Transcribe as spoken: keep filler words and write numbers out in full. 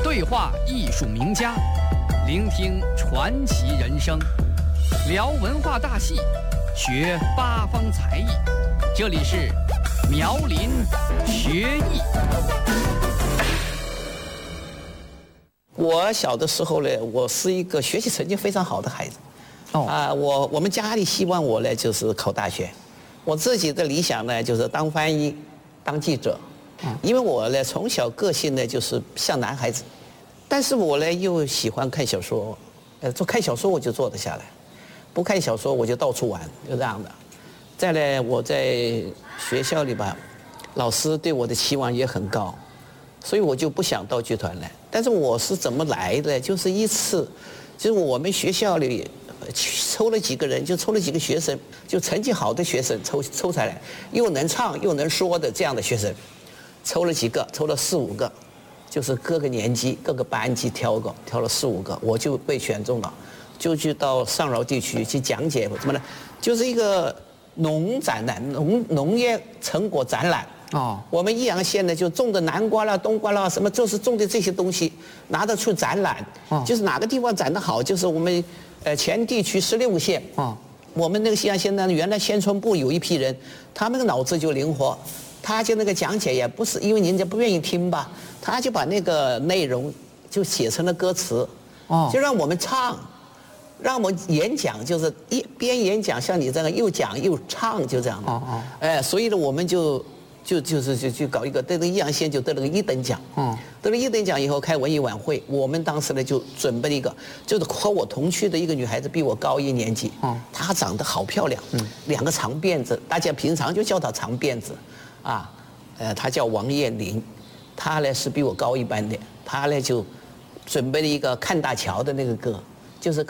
对话艺术名家，聆听传奇人生，聊文化大戏，学八方才艺。这里是苗林学艺。 我小的时候呢，我是一个学习成绩非常好的孩子。 哦啊，我我们家里希望我呢就是考大学，我自己的理想呢就是当翻译、当记者。因为我呢从小个性呢就是像男孩子，但是我呢又喜欢看小说，呃，做看小说我就坐得下来，不看小说我就到处玩，就这样的。再来我在学校里吧，老师对我的期望也很高，所以我就不想到剧团来。但是我是怎么来的？就是一次，就是我们学校里抽了几个人，就抽了几个学生，就成绩好的学生抽抽下来，又能唱又能说的这样的学生。抽了几个，抽了四五个，就是各个年级、各个班级挑个，挑了四五个，我就被选中了，就去到上饶地区去讲解什么呢？就是一个农展览、农农业成果展览。哦，我们益阳县呢就种的南瓜啦、冬瓜啦，什么就是种的这些东西，拿得出展览。哦，就是哪个地方展得好，就是我们呃前地区十六个县。哦，我们那个益阳县呢，原来县村部有一批人，他们的脑子就灵活。他就那个讲解也不是因为人家不愿意听吧，他就把那个内容就写成了歌词，哦，就让我们唱，让我们演讲，就是一边演讲像你这样又讲又唱，就这样的。哦哦。哎，所以呢，我们就就就是就就搞一个，得了益阳县就得了个一等奖。嗯。得了一等奖以后开文艺晚会，我们当时呢就准备了一个，就是和我同区的一个女孩子比我高一年级，嗯，她长得好漂亮，嗯，两个长辫子，大家平常就叫她长辫子。啊，呃，她叫王艳玲，她呢是比我高一班的，她呢就准备了一个看大桥的那个歌，就是。